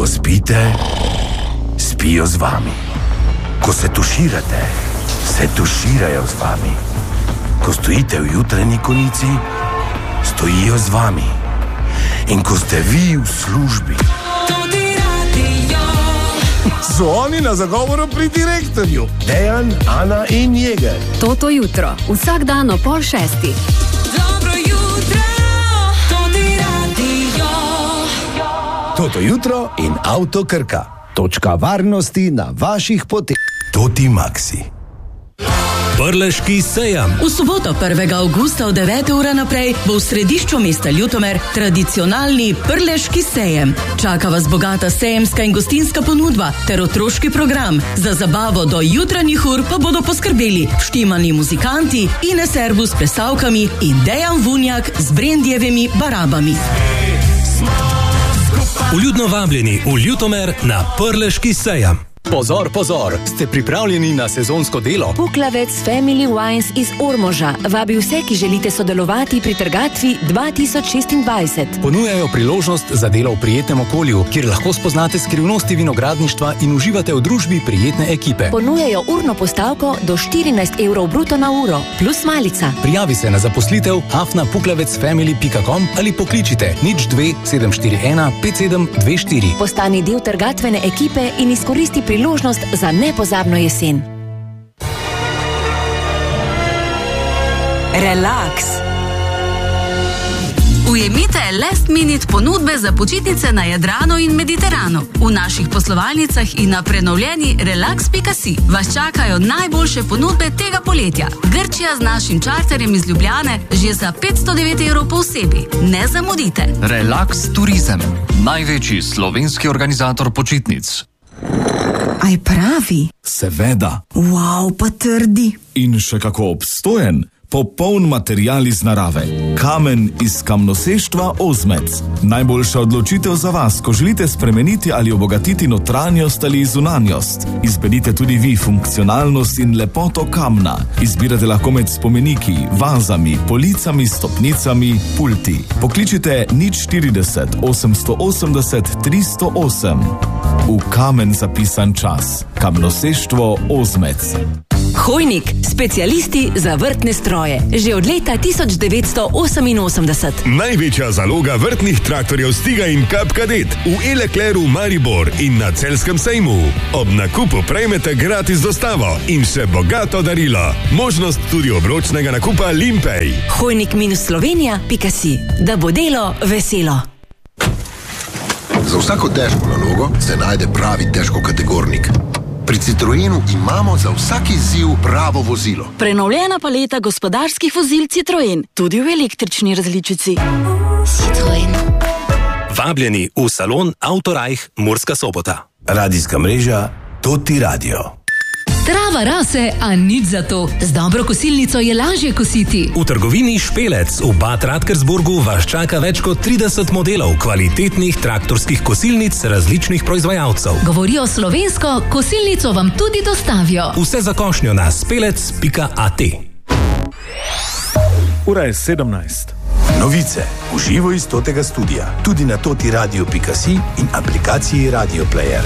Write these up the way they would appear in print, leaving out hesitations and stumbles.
Ko spite, spijo z vami. Ko se tuširate, se tuširajo z vami. Ko stojite v jutranji konici, stojijo z vami. In ko ste vi v službi, so oni na zagovoru pri direktorju. Dejan, Ana in Jeger. Toto jutro, vsak dan ob 5:30. Dobro jutro, Toti Radio. Toto jutro in Avto Krka. Točka varnosti na vaših poteh. Toti Maxi. Prleški sejem. V soboto 1. avgusta od 9. ure naprej bo v središču mesta Ljutomer tradicionalni Prleški sejem. Čaka vas bogata sejemska in gostinska ponudba ter otroški program. Za zabavo do jutranjih ur pa bodo poskrbeli štimani muzikanti, Ines Serbu s plesalkami in Dejan Vunjak z Brendjevimi barabami. Vljudno vabljeni v Ljutomer na Prleški sejem. Pozor, pozor, ste pripravljeni na sezonsko delo? Puklavec Family Wines iz Ormoža vabi vse, ki želite sodelovati pri trgatvi 2026. Ponujajo priložnost za delo v prijetnem okolju, kjer lahko spoznate skrivnosti vinogradništva in uživate v družbi prijetne ekipe. Ponujajo urno postavko do 14 evrov bruto na uro, plus malica. Prijavi se na zaposlitev afnapuklavecfamily.com ali pokličite 02 741 5724. Postani del trgatvene ekipe in izkoristi priložnost za nepozabno jesen. Relax. Ujemite last minute ponudbe za počitnice na Jadranu in Mediteranu. V naših poslovalnicah in na prenovljeni relax.si vas čakajo najboljše ponudbe tega poletja. Grčija z našim čarterjem iz Ljubljane že za 509 evrov po osebi. Ne zamudite. Relax Turizem, največji slovenski organizator počitnic. Aj pravi? Seveda. Wow, pa trdi. In še kako obstojen. Popoln material iz narave. Kamen iz kamnoseštva Ozmec. Najboljša odločitev za vas, ko želite spremeniti ali obogatiti notranjost ali zunanjost. Izberite tudi vi funkcionalnost in lepoto kamna. Izbirate lahko med spomeniki, vazami, policami, stopnicami, pulti. Pokličite 040 880 308. V kamen zapisan čas. Kamnoseštvo Ozmec. Hojnik, specialisti za vrtne stroje. Že od leta 1988. Največja zaloga vrtnih traktorjev Stiga in Cup Cadet v E-Leclercu Maribor in na Celjskem sejmu. Ob nakupu prejmete gratis dostavo in še bogato darilo. Možnost tudi obročnega nakupa Limpej. Hojnik-slovenija.si. Da bo delo veselo. Za vsako težko nalogo se najde pravi težkokategornik. Pri Citroenu imamo za vsak izziv pravo vozilo. Prenovljena paleta gospodarskih vozil Citroen, tudi v električni različici. Citroen. Vabljeni v salon Autorajh Murska Sobota. Radijska mreža Toti Radio. Trava rase, a nič za to. Z dobro kosilnico je lažje kositi. V trgovini Špelec v Bad Radkersburgu vas čaka več kot 30 modelov kvalitetnih traktorskih kosilnic različnih proizvajalcev. Govorijo slovensko, kosilnico vam tudi dostavijo. Vse za košnjo na spelec.at. Ura je 17. Novice v živo iz Totega studia. Tudi na totiradio.si in aplikaciji Radio Player.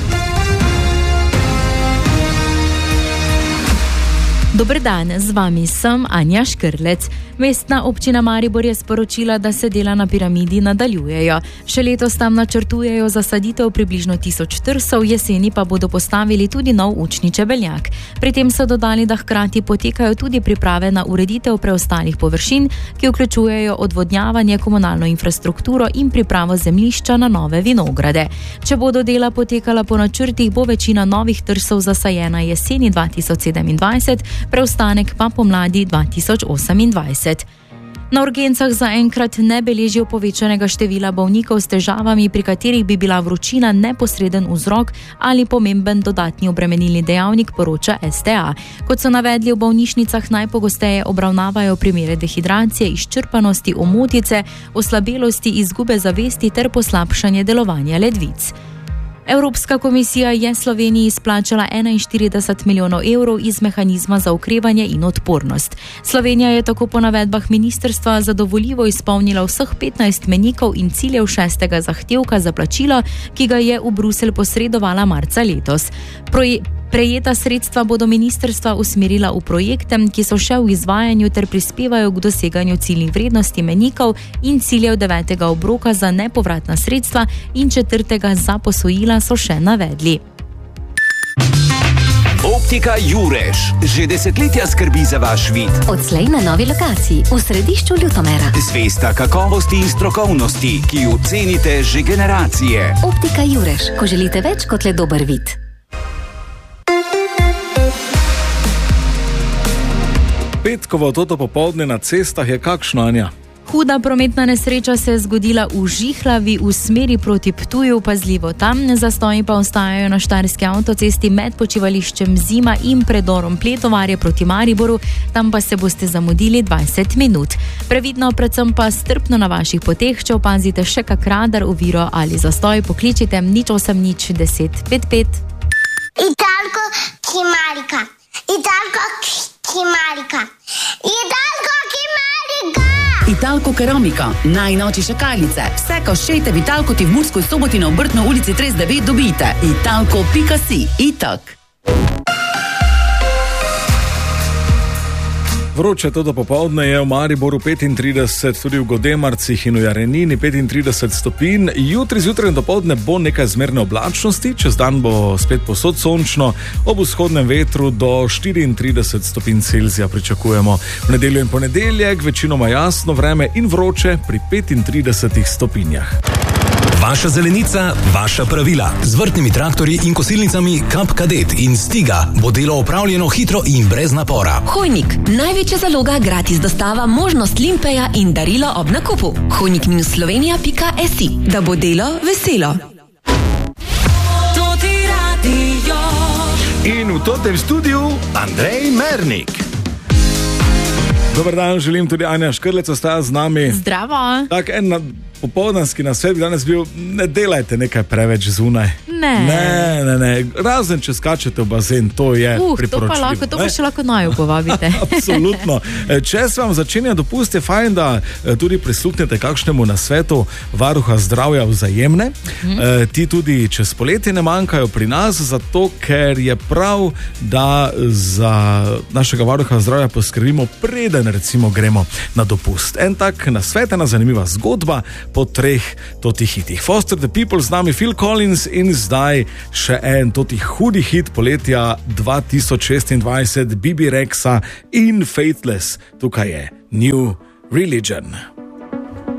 Dober dan, z vami sem Anja Škrlec. Mestna občina Maribor je sporočila, da se dela na piramidi nadaljujejo. Še letos tam načrtujejo zasaditev približno 1000 trsov, jeseni pa bodo postavili tudi nov učni čebeljak. Pri tem so dodali, da hkrati potekajo tudi priprave na ureditev preostalih površin, ki vključujejo odvodnjavanje, komunalno infrastrukturo in pripravo zemljišča na nove vinograde. Če bodo dela potekala po načrtih, bo večina novih trsov zasajena jeseni 2027, preostanek pa pomladi 2028. Na urgencah zaenkrat ne beležijo povečanega števila bolnikov s težavami, pri katerih bi bila vročina neposreden vzrok ali pomemben dodatni obremenilni dejavnik, poroča STA. Kot so navedli, v bolnišnicah najpogosteje obravnavajo primere dehidracije, izčrpanosti, omotice, oslabelosti, izgube zavesti ter poslabšanje delovanja ledvic. Evropska komisija je Sloveniji izplačala 41 milijonov evrov iz mehanizma za okrevanje in odpornost. Slovenija je tako po navedbah ministrstva zadovoljivo izpolnila vseh 15 menikov in ciljev 6. zahtevka za plačilo, ki ga je v Bruselj posredovala marca letos. Prejeta sredstva bodo ministrstva usmerila v projekte, ki so še v izvajanju ter prispevajo k doseganju ciljnih vrednosti menikov in ciljev 9. obroka za nepovratna sredstva in 4. za posojila, so še navedli. Optika Jurež že desetletja skrbi za vaš vid. Odslej na novi lokaciji v središču Ljutomera. Zvesta kakovosti in strokovnosti, ki jo cenite že generacije. Optika Jurež, ko želite več kot le dober vid. Petkovo toto popoldne na cestah je kakšno, Anja? Huda prometna nesreča se je zgodila v Žihlavi v smeri proti Ptuju, pazljivo tam. Zastoji pa ostajajo na štajerski avtocesti med počivališčem Zima in predorom Pletovarje proti Mariboru, tam pa se boste zamudili 20 minut. Previdno, predvsem pa strpno na vaših poteh, če opazite še kak radar, oviro ali zastoj, pokličite 0800 10 55. Italko Kimarika. Italko Kimarika. Italko Kimarika. Italko Keramika, najnovejše šakalnice. Vse, ko šejte v Italko, ti v Murskoj Soboti na Obrtno ulici 39 dobite. Italko.si. Itak. Vroče toto popoldne je v Mariboru 35, tudi v Godemarcih in v Jarenini 35 stopinj. Jutri zjutraj in dopoldne bo nekaj zmerne oblačnosti, čez dan bo spet povsod sončno, ob vzhodnem vetru do 34 stopinj Celzija pričakujemo. V nedeljo in ponedeljek večinoma jasno vreme in vroče pri 35 stopinjah. Vaša zelenica, vaša pravila. Z vrtnimi traktorji in kosilnicami Kap Kadet in Stiga bo delo opravljeno hitro in brez napora. Hojnik, največja zaloga, gratis dostava, možnost limpeja in darilo ob nakupu. Hojnik-slovenija.si, da bo delo veselo. In v totem studiu Andrej Mernik. Dober dan, želim tudi Anja Škrlec ostati z nami. Zdravo. Tak en popoldanski nasvet bi danes bil, ne delajte nekaj preveč zunaj. Ne. Razen, če skačete v bazen, to je priporočljivo. To pa še lahko naju povabite. Absolutno. Če se vam začenja dopust, je fajn, da tudi prisluhnete kakšnemu nasvetu Varuha zdravja Vzajemne. Ti tudi čez poletje ne manjkajo pri nas, zato ker je prav, da za našega Varuha zdravja poskrbimo, preden recimo gremo na dopust. En tak nasvet, ena zanimiva zgodba po 3 totih hitih. Foster the People, z nami Phil Collins in zdaj še en totih hudih hit poletja 2026, Bibi Rexa in Faithless. Tukaj je New Religion.